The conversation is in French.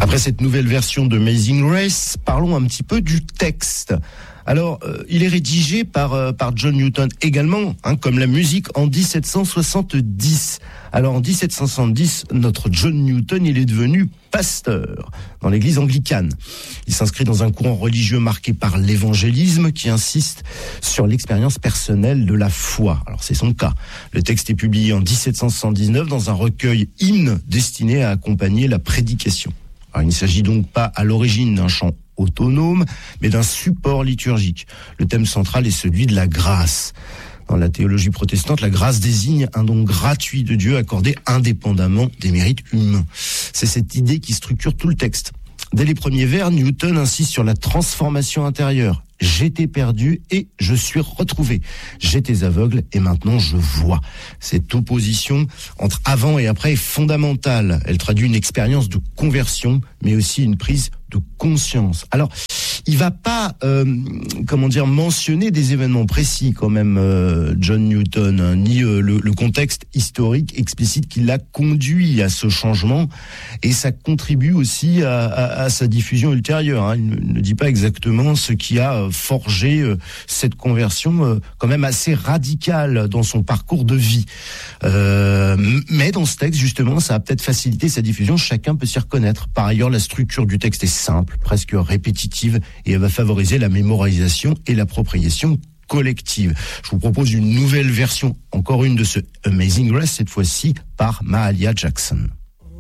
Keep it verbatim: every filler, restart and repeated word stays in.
Après cette nouvelle version de Amazing Grace, parlons un petit peu du texte. Alors, euh, il est rédigé par euh, par John Newton également, hein, comme la musique, en dix-sept cent soixante-dix. Alors, en dix-sept cent soixante-dix, notre John Newton, il est devenu pasteur dans l'église anglicane. Il s'inscrit dans un courant religieux marqué par l'évangélisme qui insiste sur l'expérience personnelle de la foi. Alors, c'est son cas. Le texte est publié en dix-sept cent soixante-dix-neuf dans un recueil hymne destiné à accompagner la prédication. Alors, il ne s'agit donc pas à l'origine d'un chant autonome, mais d'un support liturgique. Le thème central est celui de la grâce. Dans la théologie protestante, la grâce désigne un don gratuit de Dieu accordé indépendamment des mérites humains. C'est cette idée qui structure tout le texte. Dès les premiers vers, Newton insiste sur la transformation intérieure. J'étais perdu et je suis retrouvé. J'étais aveugle et maintenant je vois. Cette opposition entre avant et après est fondamentale. Elle traduit une expérience de conversion, mais aussi une prise de conscience. Alors, il va pas, euh, comment dire, mentionner des événements précis quand même, euh, John Newton, hein, ni euh, le, le contexte historique explicite qui l'a conduit à ce changement, et ça contribue aussi à, à, à sa diffusion ultérieure. Hein. Il ne, ne dit pas exactement ce qui a forgé euh, cette conversion, euh, quand même assez radicale dans son parcours de vie. Euh, mais dans ce texte, justement, ça a peut-être facilité sa diffusion. Chacun peut s'y reconnaître. Par ailleurs, la structure du texte est simple, presque répétitive, et elle va favoriser la mémorisation et l'appropriation collective. Je vous propose une nouvelle version, encore une de ce Amazing Grace, cette fois-ci par Mahalia Jackson.